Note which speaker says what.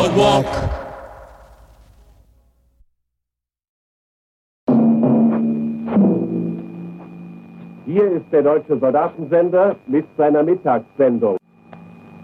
Speaker 1: Walk.
Speaker 2: Hier ist der Deutsche Soldatensender mit seiner Mittagssendung.